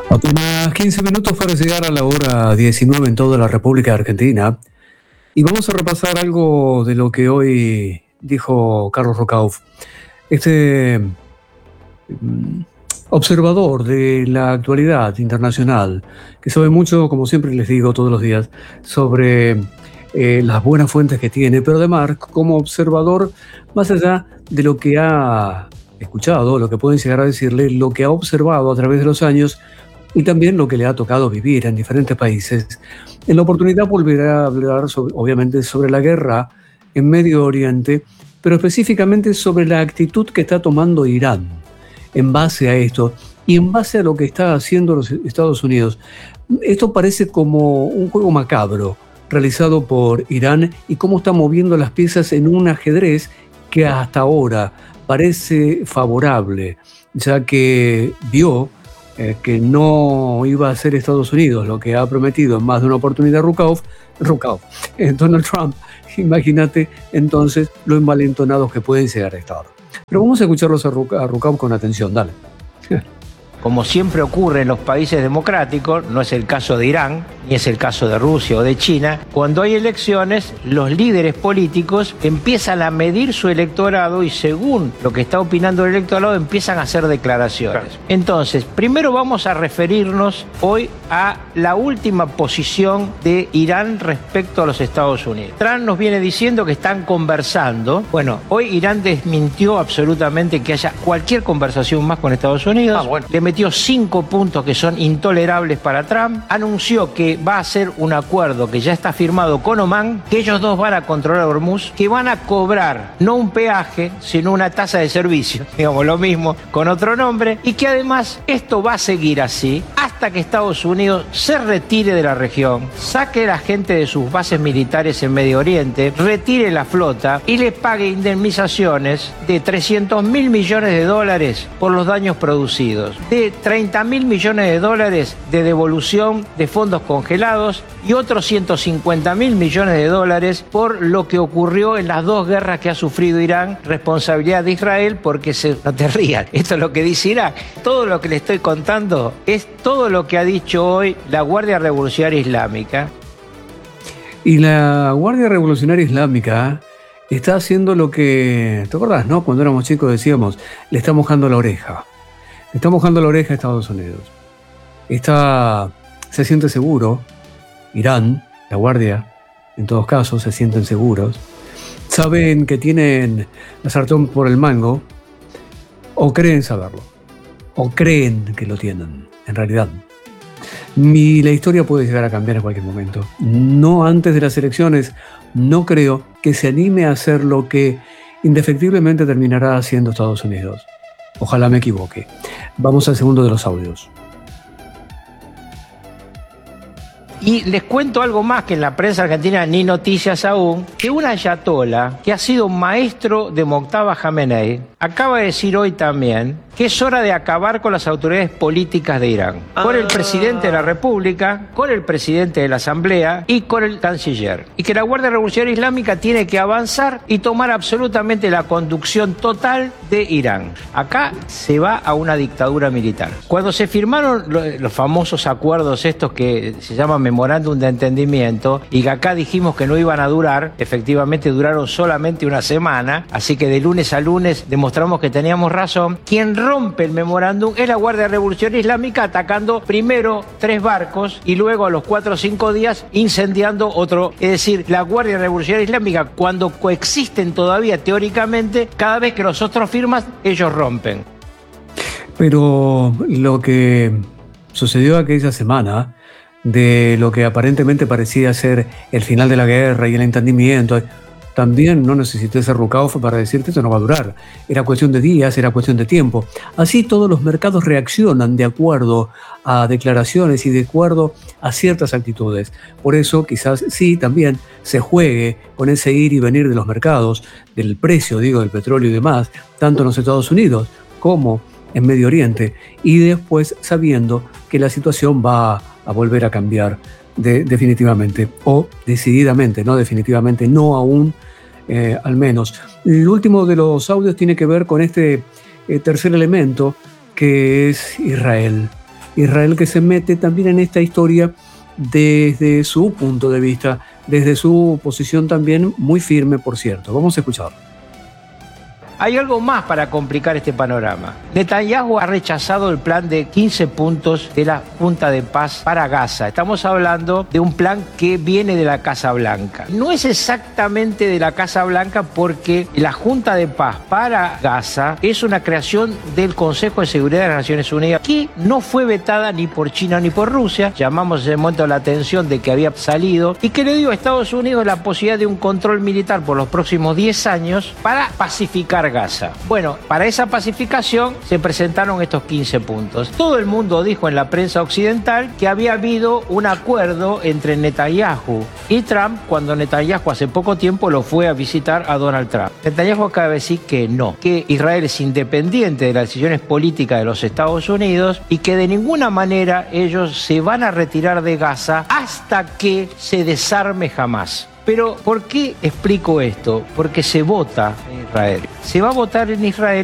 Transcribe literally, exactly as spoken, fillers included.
Apenas quince minutos para llegar a la hora diecinueve en toda la República Argentina. Y vamos a repasar algo de lo que hoy dijo Carlos Rucauf, este mm, observador de la actualidad internacional, que sabe mucho, como siempre les digo todos los días, sobre eh, las buenas fuentes que tiene, pero además como observador, más allá de lo que ha escuchado, lo que pueden llegar a decirle, lo que ha observado a través de los años, y también lo que le ha tocado vivir en diferentes países. En la oportunidad volverá a hablar, sobre, obviamente, sobre la guerra en Medio Oriente, pero específicamente sobre la actitud que está tomando Irán en base a esto y en base a lo que está haciendo los Estados Unidos. Esto parece como un juego macabro realizado por Irán y cómo está moviendo las piezas en un ajedrez que hasta ahora parece favorable, ya que vio Eh, que no iba a ser Estados Unidos lo que ha prometido en más de una oportunidad Rucauf, Rucauf, eh, Donald Trump. Imagínate entonces lo envalentonados que pueden llegar a estar. Pero vamos a escucharlos a, Ruca, a Rucauf con atención, dale. Como siempre ocurre en los países democráticos, no es el caso de Irán, ni es el caso de Rusia o de China, cuando hay elecciones, los líderes políticos empiezan a medir su electorado y según lo que está opinando el electorado empiezan a hacer declaraciones. Entonces, primero vamos a referirnos hoy a la última posición de Irán respecto a los Estados Unidos. Trump nos viene diciendo que están conversando. Bueno, hoy Irán desmintió absolutamente que haya cualquier conversación más con Estados Unidos. Ah, bueno. Le metió cinco puntos que son intolerables para Trump. Anunció que va a hacer un acuerdo que ya está firmado con Omán, que ellos dos van a controlar Hormuz, que van a cobrar no un peaje, sino una tasa de servicio, digamos lo mismo, con otro nombre, y que además esto va a seguir así hasta que Estados Unidos se retire de la región, saque a la gente de sus bases militares en Medio Oriente, retire la flota y le pague indemnizaciones de trescientos mil millones de dólares por los daños producidos, de treinta mil millones de dólares de devolución de fondos congelados y otros ciento cincuenta mil millones de dólares por lo que ocurrió en las dos guerras que ha sufrido Irán, responsabilidad de Israel, porque se, no te rías, esto es lo que dice Irán. Todo lo que le estoy contando es todo lo que ha dicho hoy la Guardia Revolucionaria Islámica. Y la Guardia Revolucionaria Islámica está haciendo lo que, ¿te acordás, no? Cuando éramos chicos decíamos, le está mojando la oreja. Le está mojando la oreja a Estados Unidos. Está, se siente seguro. Irán, la Guardia, en todos casos, se sienten seguros. Saben que tienen la sartén por el mango, o creen saberlo, o creen que lo tienen, en realidad. Y la historia puede llegar a cambiar en cualquier momento. No antes de las elecciones, no creo que se anime a hacer lo que indefectiblemente terminará haciendo Estados Unidos. Ojalá me equivoque. Vamos al segundo de los audios. Y les cuento algo más que en la prensa argentina ni noticias aún, que un ayatolá que ha sido maestro de Mojtaba Khamenei acaba de decir hoy también que es hora de acabar con las autoridades políticas de Irán, con el presidente de la República, con el presidente de la Asamblea y con el canciller. Y que la Guardia Revolucionaria Islámica tiene que avanzar y tomar absolutamente la conducción total de Irán. Acá se va a una dictadura militar. Cuando se firmaron los famosos acuerdos estos que se llaman memorándum de entendimiento y que acá dijimos que no iban a durar, efectivamente duraron solamente una semana, así que de lunes a lunes demostramos que teníamos razón. Quien rompe el memorándum es la Guardia Revolucionaria Islámica, atacando primero tres barcos y luego a los cuatro o cinco días incendiando otro. Es decir, la Guardia Revolucionaria Islámica, cuando coexisten todavía teóricamente, cada vez que los otros firman, ellos rompen. Pero lo que sucedió aquella semana, de lo que aparentemente parecía ser el final de la guerra y el entendimiento, también no necesité ser Rucauf para decirte esto no va a durar. Era cuestión de días, era cuestión de tiempo. Así todos los mercados reaccionan de acuerdo a declaraciones y de acuerdo a ciertas actitudes. Por eso quizás sí también se juegue con ese ir y venir de los mercados, del precio, digo, del petróleo y demás, tanto en los Estados Unidos como en Medio Oriente, y después sabiendo que la situación va a volver a cambiar de, definitivamente, o decididamente, no definitivamente, no aún, eh, al menos. El último de los audios tiene que ver con este eh, tercer elemento, que es Israel. Israel que se mete también en esta historia desde su punto de vista, desde su posición también muy firme, por cierto. Vamos a escuchar. Hay algo más para complicar este panorama. Netanyahu ha rechazado el plan de quince puntos de la Junta de Paz para Gaza. Estamos hablando de un plan que viene de la Casa Blanca. No es exactamente de la Casa Blanca porque la Junta de Paz para Gaza es una creación del Consejo de Seguridad de las Naciones Unidas que no fue vetada ni por China ni por Rusia. Llamamos en ese momento la atención de que había salido y que le dio a Estados Unidos la posibilidad de un control militar por los próximos diez años para pacificar Gaza. Bueno, para esa pacificación se presentaron estos quince puntos. Todo el mundo dijo en la prensa occidental que había habido un acuerdo entre Netanyahu y Trump cuando Netanyahu hace poco tiempo lo fue a visitar a Donald Trump. Netanyahu acaba de decir que no, que Israel es independiente de las decisiones políticas de los Estados Unidos y que de ninguna manera ellos se van a retirar de Gaza hasta que se desarme Hamás. Pero, ¿por qué explico esto? Porque se vota en Israel. Se va a votar en Israel